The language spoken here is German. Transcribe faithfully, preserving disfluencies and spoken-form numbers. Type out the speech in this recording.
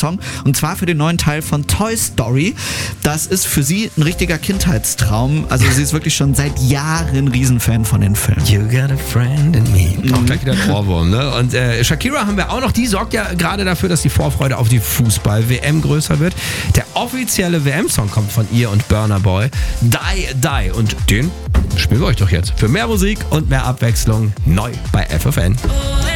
Song. Und zwar für den neuen Teil von Toy Story. Das ist für sie ein richtiger Kindheitstraum. Also sie ist wirklich schon seit Jahren Riesenfan von den Filmen. You got a friend in me. Mhm. Auch gleich wieder ein Ohrwurm, ne? Und äh, Shakira haben wir auch noch. Die sorgt ja gerade dafür, dass die Vorfreude auf die Fußball-W M größer wird. Der offizielle W M-Song kommt von ihr und Burna Boy. Die, Die. Und den spielen wir euch doch jetzt. Für mehr Musik und mehr Abwechslung neu bei F F N.